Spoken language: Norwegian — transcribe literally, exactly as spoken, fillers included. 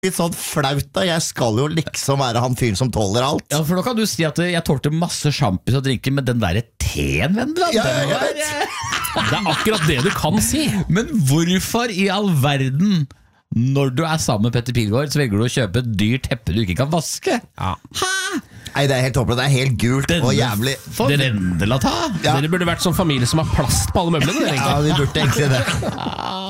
litt sånn flaut da. Jeg skal jo liksom være han fyren som tåler alt. Ja, for nå kan du si at jeg tålte masse sjampis og drinker, men den der teen, Vendland, Ja, den jeg var, vet. Det er akkurat det du kan si. Men hvorfor i all verden, når du er sammen med Petter Pilgaard, så velger du å kjøpe et dyrt teppe du ikke kan vaske? Ja. Nei, det er helt håpløst. Det er helt gult og jævlig. For Vendela ta. Ja. Dere burde vært sånn familie som har plast på alle møblene. dere, egentlig. Ja, vi burde egentlig det.